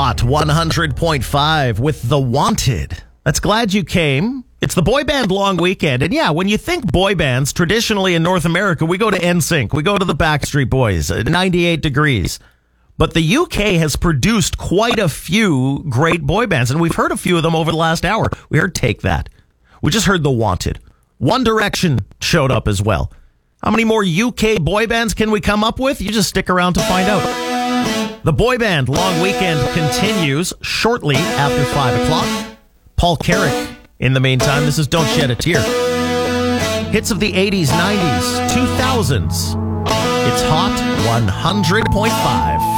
Hot 100.5 with The Wanted. That's Glad You Came. It's the boy band long weekend. And yeah, when you think boy bands, traditionally in North America, we go to NSYNC. We go to the Backstreet Boys, 98 Degrees. But the UK has produced quite a few great boy bands, and we've heard a few of them over the last hour. We heard Take That. We just heard The Wanted. One Direction showed up as well. How many more UK boy bands can we come up with? You just stick around to find out. The boy band long weekend continues shortly after 5 o'clock. Paul Carrick. In the meantime, this is Don't Shed a Tear. Hits of the 80s, 90s, 2000s. It's Hot 100.5.